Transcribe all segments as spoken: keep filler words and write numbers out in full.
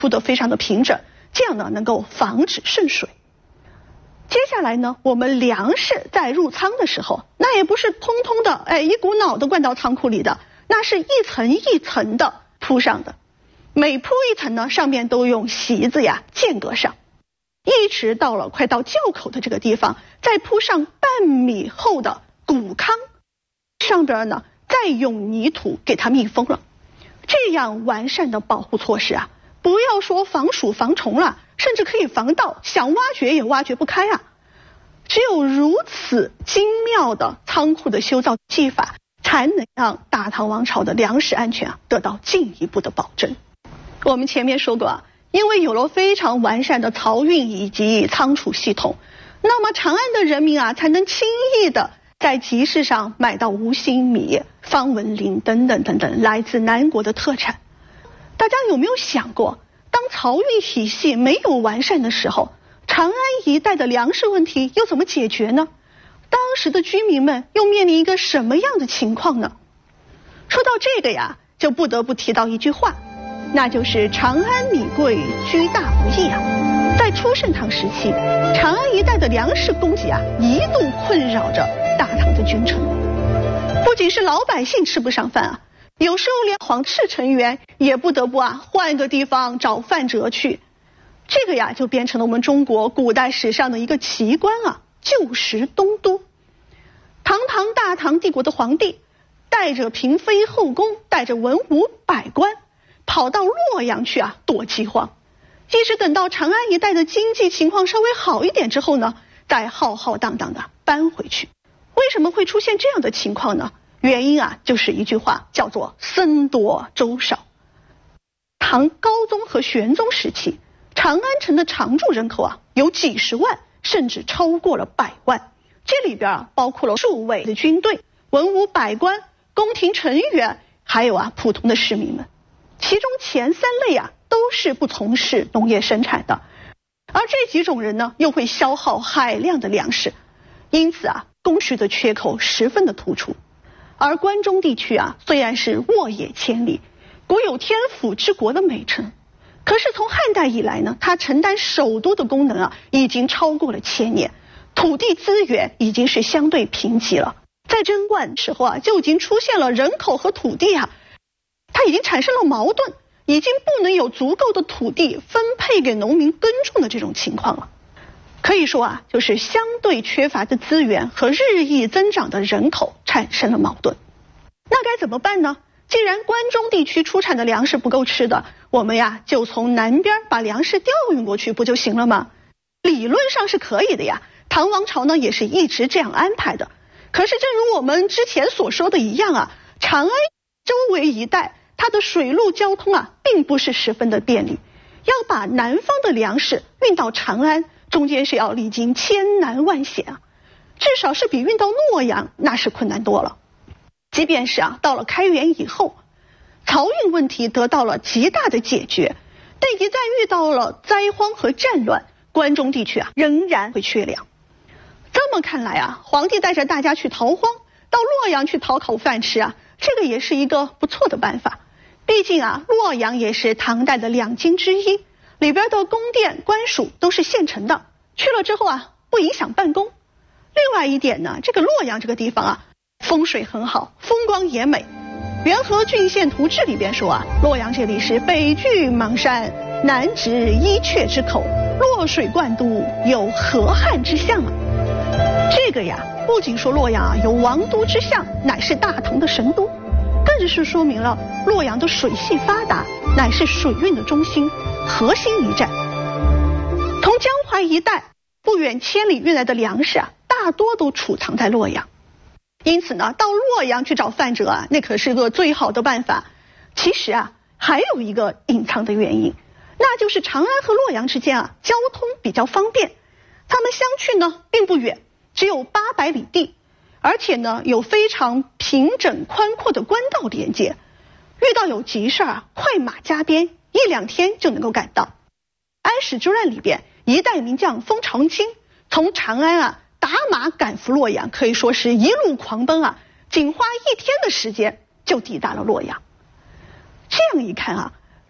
铺得非常的平整，这样呢能够防止渗水。接下来呢，我们粮食在入仓的时候，那也不是通通的，哎，一股脑的灌到仓库里的，那是一层一层的铺上的。每铺一层呢，上面都用席子呀间隔上，一直到了快到窖口的这个地方，再铺上半米厚的谷糠，上边呢再用泥土给它密封了。这样完善的保护措施啊，不要说防鼠防虫了，甚至可以防盗，想挖掘也挖掘不开啊。只有如此精妙的仓库的修造技法，才能让大唐王朝的粮食安全啊得到进一步的保证。我们前面说过啊，因为有了非常完善的漕运以及仓储系统，那么长安的人民啊才能轻易的在集市上买到无心米、方文琳等等等等来自南国的特产。大家有没有想过，当漕运体系没有完善的时候，长安一带的粮食问题又怎么解决呢？当时的居民们又面临一个什么样的情况呢？说到这个呀，就不得不提到一句话，那就是长安米贵，居大不易啊。在初盛唐时期，长安一带的粮食供给啊，一度困扰着大唐的君臣。不仅是老百姓吃不上饭啊，有时候连皇室成员也不得不啊换个地方找饭辙去。这个呀，就变成了我们中国古代史上的一个奇观啊，旧时东都。堂堂大唐帝国的皇帝，带着嫔妃后宫，带着文武百官，跑到洛阳去啊躲饥荒。一直等到长安一带的经济情况稍微好一点之后呢，再浩浩荡荡的搬回去。为什么会出现这样的情况呢？原因啊，就是一句话，叫做僧多粥少。唐高宗和玄宗时期，长安城的常住人口啊有几十万，甚至超过了百万。这里边啊包括了数位的军队、文武百官、宫廷成员，还有啊普通的市民们。其中前三类啊都是不从事农业生产的，而这几种人呢又会消耗海量的粮食，因此啊供需的缺口十分的突出。而关中地区啊虽然是沃野千里，古有天府之国的美称，可是从汉代以来呢，它承担首都的功能啊已经超过了千年，土地资源已经是相对贫瘠了。在贞观时候啊就已经出现了人口和土地啊它已经产生了矛盾，已经不能有足够的土地分配给农民耕种的这种情况了。可以说啊，就是相对缺乏的资源和日益增长的人口产生了矛盾。那该怎么办呢？既然关中地区出产的粮食不够吃的，我们呀就从南边把粮食调运过去不就行了吗？理论上是可以的呀，唐王朝呢也是一直这样安排的。可是正如我们之前所说的一样啊，长安周围一带它的水陆交通啊并不是十分的便利，要把南方的粮食运到长安，中间是要历经千难万险啊，至少是比运到洛阳那是困难多了。即便是啊到了开元以后，漕运问题得到了极大的解决，但一旦遇到了灾荒和战乱，关中地区啊仍然会缺粮。这么看来啊，皇帝带着大家去逃荒，到洛阳去讨口饭吃啊，这个也是一个不错的办法。毕竟啊，洛阳也是唐代的两京之一，里边的宫殿官署都是现成的，去了之后啊，不影响办公。另外一点呢，这个洛阳这个地方啊，风水很好，风光也美。《元和郡县图志》里边说啊，洛阳这里是北距邙山，南直伊阙之口，洛水贯都，有河汉之象啊。这个呀，不仅说洛阳啊有王都之象，乃是大唐的神都，更是说明了洛阳的水系发达，乃是水运的中心，核心一站。从江淮一带不远千里运来的粮食啊，大多都储藏在洛阳。因此呢，到洛阳去找饭辙啊，那可是个最好的办法。其实啊，还有一个隐藏的原因，那就是长安和洛阳之间啊，交通比较方便，他们相去呢并不远，只有八百里地，而且呢有非常平整宽阔的官道连接，遇到有急事啊，快马加鞭，一两天就能够赶到。安史之乱里边，一代名将封朝卿从长安啊打马赶赴洛阳，可以说是一路狂奔啊，仅花一天的时间就抵达了洛阳。这样一看啊，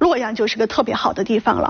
洛阳就是个特别好的地方了。